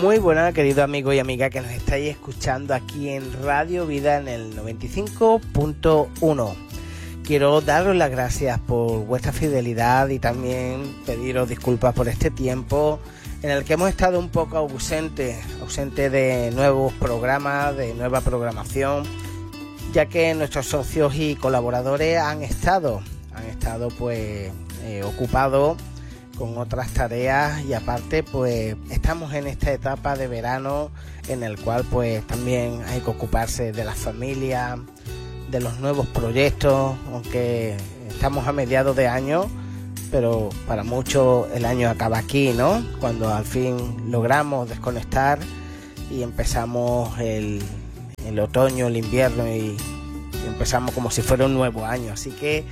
Muy buenas, queridos amigos y amigas que nos estáis escuchando aquí en Radio Vida en el 95.1. Quiero daros las gracias por vuestra fidelidad y también pediros disculpas por este tiempo en el que hemos estado un poco ausente de nuevos programas, de nueva programación, ya que nuestros socios y colaboradores han estado pues ocupados con otras tareas, y aparte pues estamos en esta etapa de verano en el cual pues también hay que ocuparse de la familia, de los nuevos proyectos, aunque estamos a mediados de año, pero para muchos el año acaba aquí, ¿no? Cuando al fin logramos desconectar y empezamos el otoño, el invierno y empezamos como si fuera un nuevo año. Así que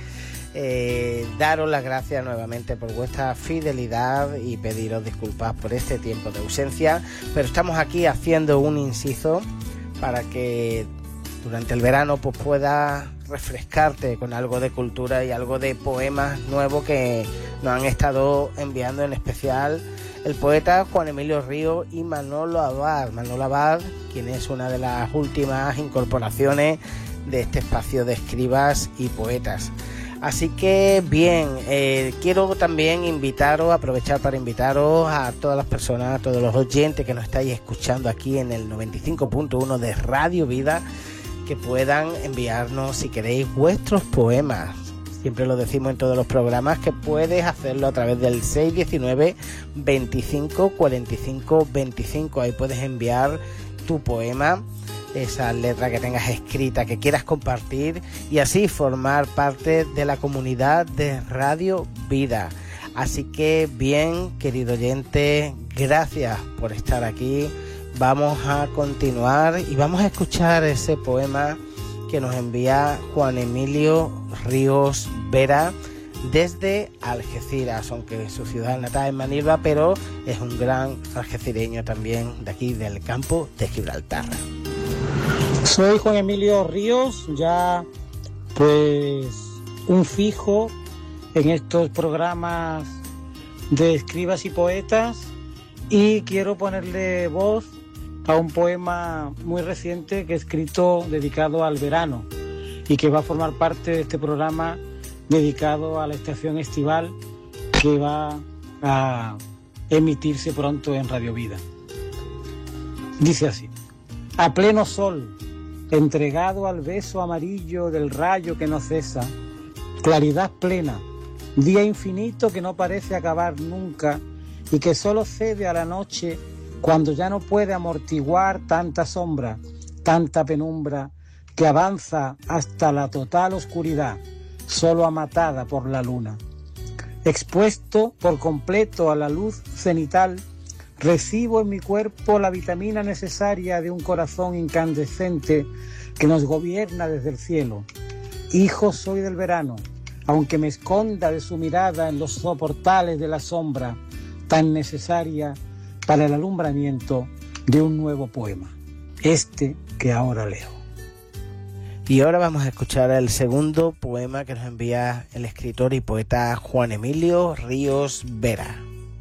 daros las gracias nuevamente por vuestra fidelidad y pediros disculpas por este tiempo de ausencia, pero estamos aquí haciendo un inciso para que durante el verano pues puedas refrescarte con algo de cultura y algo de poemas nuevos que nos han estado enviando, en especial el poeta Juan Emilio Ríos y Manolo Abad, quien es una de las últimas incorporaciones de este espacio de escribas y poetas. Así que bien, quiero también aprovechar para invitaros a todas las personas, a todos los oyentes que nos estáis escuchando aquí en el 95.1 de Radio Vida, que puedan enviarnos, si queréis, vuestros poemas. Siempre lo decimos en todos los programas, que puedes hacerlo a través del 619 25 45 25. Ahí puedes enviar tu poema, esa letra que tengas escrita, que quieras compartir, y así formar parte de la comunidad de Radio Vida. Así que bien, querido oyente, gracias por estar aquí. Vamos a continuar y vamos a escuchar ese poema que nos envía Juan Emilio Ríos Vera desde Algeciras, aunque su ciudad natal es Manilva, pero es un gran algecireño también, de aquí del campo de Gibraltar. Soy Juan Emilio Ríos, ya pues un fijo en estos programas de escribas y poetas, y quiero ponerle voz a un poema muy reciente que he escrito dedicado al verano y que va a formar parte de este programa dedicado a la estación estival que va a emitirse pronto en Radio Vida. Dice así: a pleno sol, entregado al beso amarillo del rayo que no cesa, claridad plena, día infinito que no parece acabar nunca y que solo cede a la noche cuando ya no puede amortiguar tanta sombra, tanta penumbra, que avanza hasta la total oscuridad, solo amatada por la luna. Expuesto por completo a la luz cenital, recibo en mi cuerpo la vitamina necesaria de un corazón incandescente que nos gobierna desde el cielo. Hijo soy del verano, aunque me esconda de su mirada en los soportales de la sombra, tan necesaria para el alumbramiento de un nuevo poema, este que ahora leo. Y ahora vamos a escuchar el segundo poema que nos envía el escritor y poeta Juan Emilio Ríos Vera.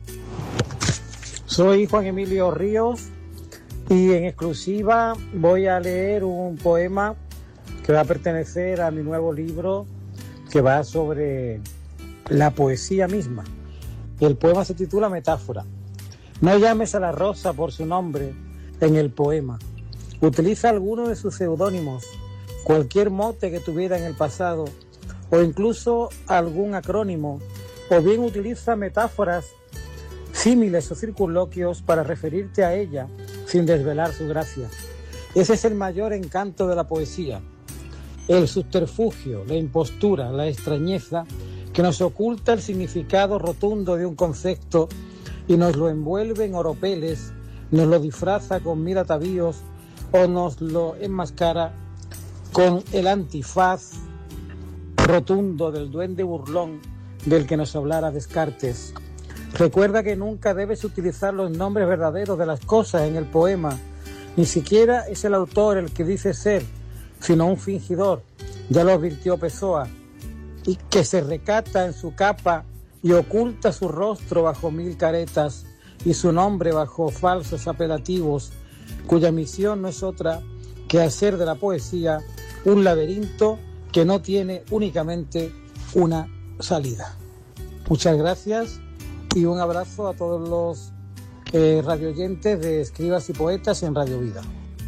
Soy Juan Emilio Ríos y en exclusiva voy a leer un poema que va a pertenecer a mi nuevo libro, que va sobre la poesía misma. El poema se titula Metáfora. No llames a la rosa por su nombre en el poema. Utiliza alguno de sus seudónimos, cualquier mote que tuviera en el pasado, o incluso algún acrónimo, o bien utiliza metáforas, símiles o circunloquios para referirte a ella sin desvelar su gracia. Ese es el mayor encanto de la poesía, el subterfugio, la impostura, la extrañeza que nos oculta el significado rotundo de un concepto y nos lo envuelve en oropeles, nos lo disfraza con mil atavíos o nos lo enmascara con el antifaz rotundo del duende burlón del que nos hablara Descartes. Recuerda que nunca debes utilizar los nombres verdaderos de las cosas en el poema. Ni siquiera es el autor el que dice ser, sino un fingidor. Ya lo advirtió Pessoa, y que se recata en su capa y oculta su rostro bajo mil caretas y su nombre bajo falsos apelativos, cuya misión no es otra que hacer de la poesía un laberinto que no tiene únicamente una salida. Muchas gracias y un abrazo a todos los radioyentes de Escribas y Poetas en Radio Vida.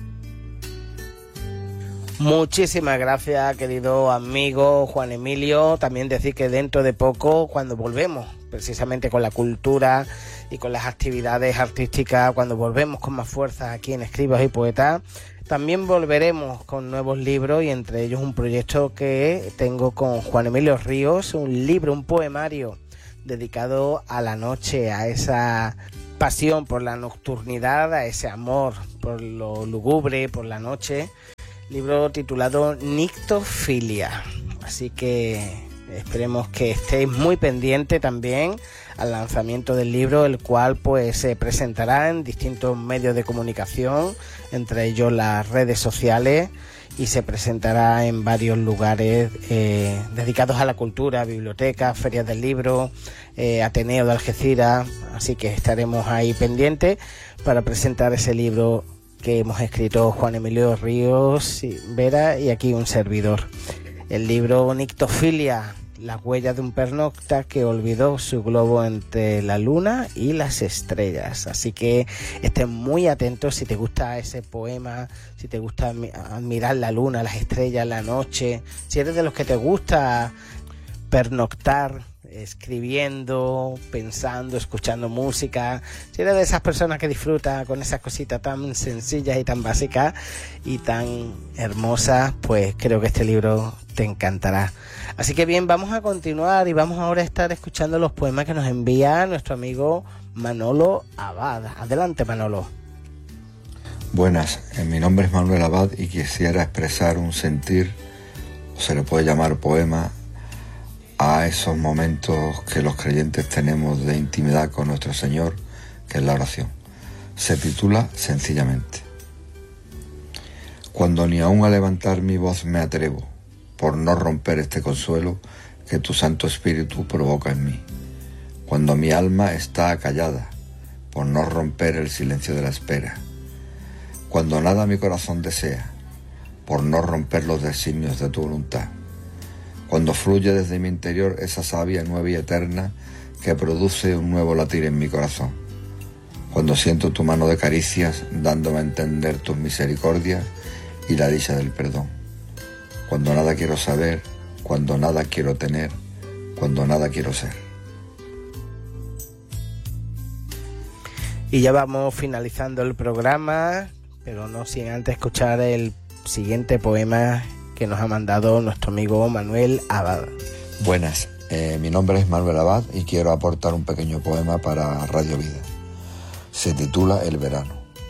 Muchísimas gracias, querido amigo Juan Emilio. También decir que dentro de poco, cuando volvemos precisamente con la cultura y con las actividades artísticas, cuando volvemos con más fuerza aquí en Escribas y Poetas, también volveremos con nuevos libros, y entre ellos un proyecto que tengo con Juan Emilio Ríos, un libro, un poemario dedicado a la noche, a esa pasión por la nocturnidad, a ese amor por lo lúgubre, por la noche. Libro titulado Nictofilia. Así que esperemos que estéis muy pendientes también al lanzamiento del libro, el cual pues se presentará en distintos medios de comunicación, entre ellos las redes sociales, y se presentará en varios lugares dedicados a la cultura, bibliotecas, ferias del libro, Ateneo de Algeciras. Así que estaremos ahí pendientes para presentar ese libro que hemos escrito Juan Emilio Ríos Vera y aquí un servidor. El libro Nictofilia, las huellas de un pernocta que olvidó su globo entre la luna y las estrellas. Así que estén muy atentos si te gusta ese poema, si te gusta admirar la luna, las estrellas, la noche, si eres de los que te gusta pernoctar, escribiendo, pensando, escuchando música, si eres de esas personas que disfrutan con esas cositas tan sencillas y tan básicas y tan hermosas, pues creo que este libro te encantará. Así que bien, vamos a continuar y vamos ahora a estar escuchando los poemas que nos envía nuestro amigo Manolo Abad. Adelante, Manolo. Buenas, mi nombre es Manuel Abad y quisiera expresar un sentir, o se le puede llamar poema, a esos momentos que los creyentes tenemos de intimidad con nuestro Señor, que es la oración. Se titula sencillamente: Cuando ni aún a levantar mi voz me atrevo, por no romper este consuelo que tu Santo Espíritu provoca en mí. Cuando mi alma está acallada, por no romper el silencio de la espera. Cuando nada mi corazón desea, por no romper los designios de tu voluntad. Cuando fluye desde mi interior esa savia nueva y eterna que produce un nuevo latir en mi corazón. Cuando siento tu mano de caricias dándome a entender tus misericordias y la dicha del perdón. Cuando nada quiero saber, cuando nada quiero tener, cuando nada quiero ser. Y ya vamos finalizando el programa, pero no sin antes escuchar el siguiente poema que nos ha mandado nuestro amigo Manuel Abad. Buenas, mi nombre es Manuel Abad y quiero aportar un pequeño poema para Radio Vida. Se titula El verano.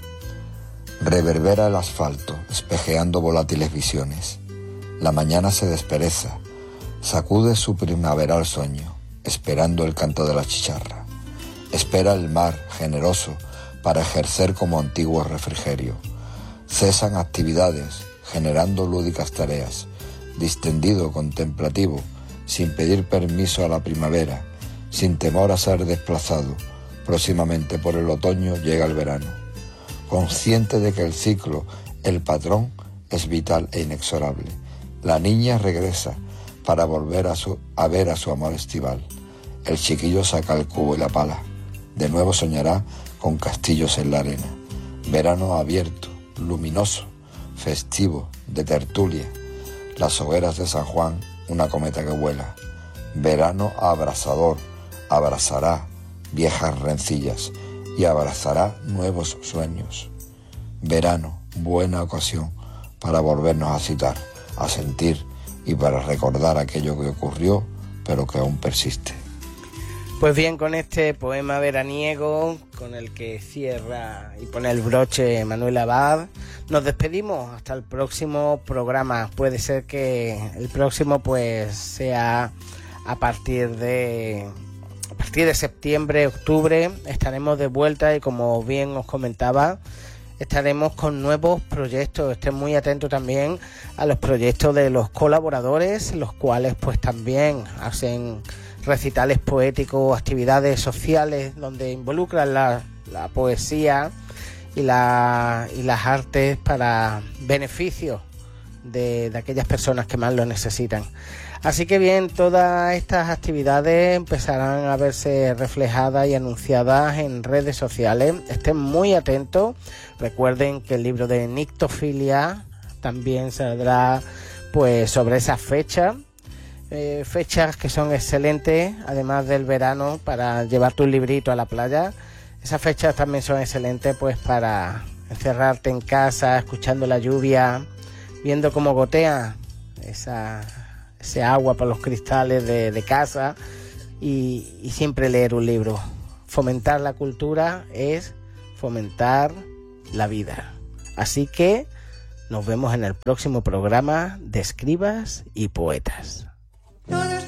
Reverbera el asfalto, espejeando volátiles visiones. La mañana se despereza, sacude su primaveral sueño, esperando el canto de la chicharra. Espera el mar, generoso, para ejercer como antiguo refrigerio. Cesan actividades, generando lúdicas tareas, distendido, contemplativo, sin pedir permiso a la primavera, sin temor a ser desplazado. Próximamente por el otoño llega el verano. Consciente de que el ciclo, el patrón, es vital e inexorable. La niña regresa para volver a ver a su amor estival. El chiquillo saca el cubo y la pala. De nuevo soñará con castillos en la arena. Verano abierto, luminoso, festivo, de tertulia. Las hogueras de San Juan, una cometa que vuela. Verano abrasador, abrazará viejas rencillas y abrazará nuevos sueños. Verano, buena ocasión para volvernos a citar, a sentir y para recordar aquello que ocurrió, pero que aún persiste. Pues bien, con este poema veraniego, con el que cierra y pone el broche Manuel Abad, nos despedimos hasta el próximo programa. Puede ser que el próximo pues sea a partir de septiembre, octubre. Estaremos de vuelta y, como bien os comentaba, estaremos con nuevos proyectos. Estén muy atentos también a los proyectos de los colaboradores, los cuales pues también hacen recitales poéticos, actividades sociales donde involucran la la poesía y las artes para beneficio de aquellas personas que más lo necesitan. Así que bien, todas estas actividades empezarán a verse reflejadas y anunciadas en redes sociales. Estén muy atentos. Recuerden que el libro de Nictofilia también saldrá pues sobre esas fechas. Fechas que son excelentes, además del verano, para llevar tu librito a la playa. Esas fechas también son excelentes pues para encerrarte en casa, escuchando la lluvia, viendo cómo gotea ese agua por los cristales de casa y siempre leer un libro. Fomentar la cultura es fomentar la vida. Así que nos vemos en el próximo programa de Escribas y Poetas.